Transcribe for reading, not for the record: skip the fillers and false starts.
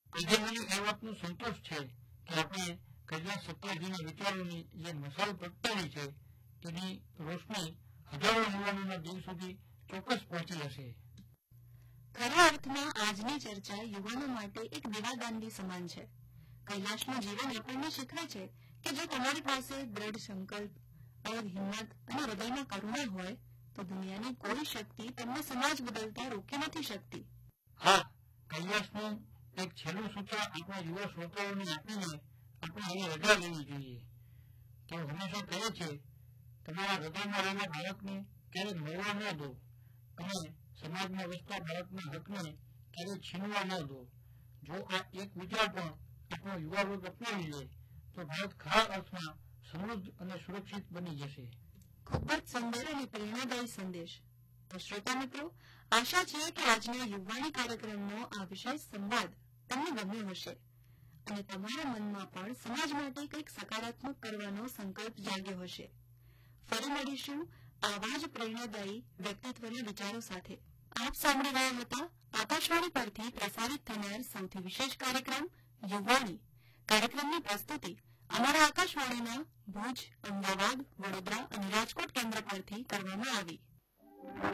આજે મને એ વાતનો સંતોષ છે કે આપણે કૈલાસ સત્યાર્થીના વિચારોની જે મસાલ પ્રગટાવી છે તેની રોશની હજારો યુવાનોના દિલ સુધી ચોક્કસ પહોંચી હશે. ખરા અર્થમાં આજની ચર્ચા યુવાનો માટે એક દીવાદાંડી સમાન છે. કૈલાશનું જીવન આપણને શીખવે છે કે જો તમારી પાસે દ્રઢ સંકલ્પ, અડગ હિંમત અને હૃદયમાં કરુણા હોય તો દુનિયાની કોઈ શક્તિ તમને સમાજ બદલતા રોકી નથી શકતી. હા, કૈલાસનું એક છેલ્લું સૂત્ર આપણા યુવા શ્રોતાઓને આપીને આપણે હવે રજા લેવી જોઈએ. તેઓ હંમેશા કહે છે, તમારા હૃદયમાં રહેલા બાળકને ક્યારેક મળવા ન દો અને સમાજમાં વસતા બાળકના હકને ક્યારેક છીનવા ન દો. જો આ એક વિચાર પણ આપણો યુવા વર્ગ અપનાવી લે તો ભારત ખરા અર્થમાં સમૃદ્ધ અને સુરક્ષિત બની જશે. ખૂબ જ સુંદર અને પ્રેરણાદાયી સંદેશ. તો શ્રોતા મિત્રો, આશા છે કે આજના યુવાણી કાર્યક્રમનો આ વિશેષ સંવાદ તમને ગમ્યો હશે અને તમારા મનમાં પણ સમાજ માટે કંઈક સકારાત્મક કરવાનો સંકલ્પ જાગ્યો હશે. ફરી મળીશું આવા જ પ્રેરણાદાયી વ્યક્તિત્વના વિચારો સાથે. આપ સાંભળી રહ્યા હતા આકાશવાણી પરથી પ્રસારિત થનાર સૌથી વિશેષ કાર્યક્રમ યુવાણી. કાર્યક્રમની પ્રસ્તુતિ અમારા આકાશવાણીના ભુજ, અમદાવાદ, વડોદરા અને રાજકોટ કેન્દ્ર પરથી કરવામાં આવી.